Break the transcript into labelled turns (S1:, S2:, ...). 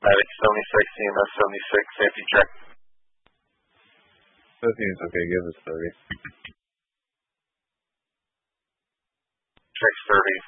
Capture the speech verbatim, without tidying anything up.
S1: Medic seventy-six, E M S seventy-six, safety check.
S2: Seems okay, give us thirty.
S1: Check thirty.